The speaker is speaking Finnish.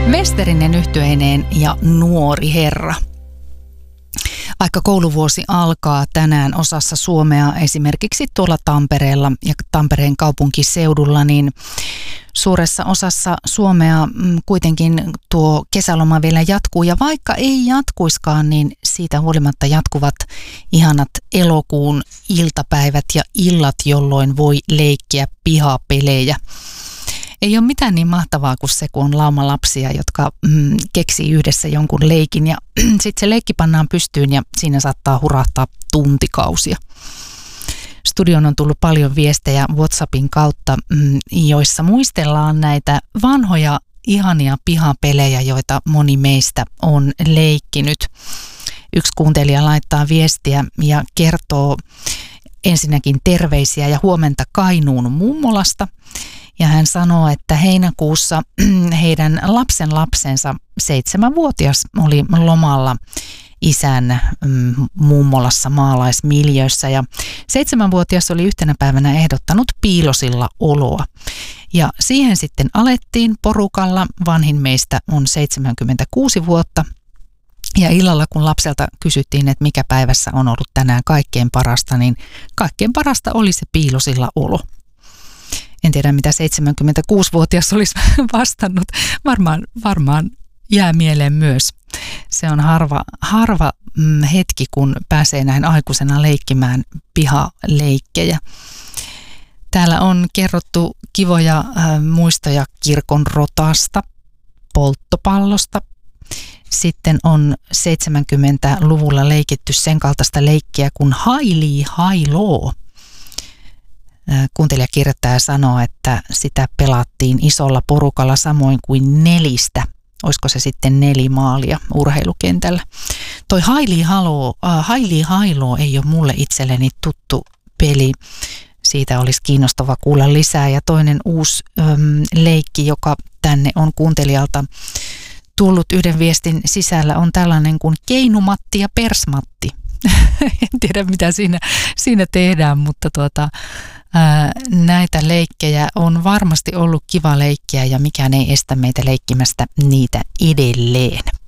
Westerinen yhtyeineen ja Nuori herra. Vaikka kouluvuosi alkaa tänään osassa Suomea, esimerkiksi tuolla Tampereella ja Tampereen kaupunkiseudulla, niin suuressa osassa Suomea kuitenkin tuo kesäloma vielä jatkuu. Ja vaikka ei jatkuiskaan, niin siitä huolimatta jatkuvat ihanat elokuun iltapäivät ja illat, jolloin voi leikkiä pihapelejä. Ei ole mitään niin mahtavaa kuin se, kun on lauma lapsia, jotka keksii yhdessä jonkun leikin ja sitten se leikki pannaan pystyyn ja siinä saattaa hurahtaa tuntikausia. Studion on tullut paljon viestejä WhatsAppin kautta, joissa muistellaan näitä vanhoja ihania pihapelejä, joita moni meistä on leikkinyt. Yksi kuuntelija laittaa viestiä ja kertoo ensinnäkin terveisiä ja huomenta Kainuun mummolasta. Ja hän sanoo, että heinäkuussa heidän lapsensa 7-vuotias oli lomalla isän mummolassa maalaismiljöissä. Ja 7-vuotias oli yhtenä päivänä ehdottanut piilosilla oloa. Ja siihen sitten alettiin porukalla. Vanhin meistä on 76 vuotta. Ja illalla, kun lapselta kysyttiin, että mikä päivässä on ollut tänään kaikkein parasta, niin kaikkein parasta oli se piilosilla olo. En tiedä, mitä 76-vuotias olisi vastannut. Varmaan jää mieleen myös. Se on harva hetki, kun pääsee näin aikuisena leikkimään pihaleikkejä. Täällä on kerrottu kivoja muistoja kirkon rotasta, polttopallosta. Sitten on 70-luvulla leikitty sen kaltaista leikkiä kuin hailii hailoo. Kuuntelija kirjoittaa ja sanoo, että sitä pelattiin isolla porukalla samoin kuin nelistä. Olisiko se sitten 4 maalia urheilukentällä. Toi hailii hailoo ei ole mulle itselleni tuttu peli. Siitä olisi kiinnostava kuulla lisää. Ja toinen uusi leikki, joka tänne on kuuntelijalta tullut yhden viestin sisällä, on tällainen kuin keinumatti ja persmatti. En tiedä, mitä siinä tehdään, mutta näitä leikkejä on varmasti ollut kiva leikkiä ja mikään ei estä meitä leikkimästä niitä edelleen.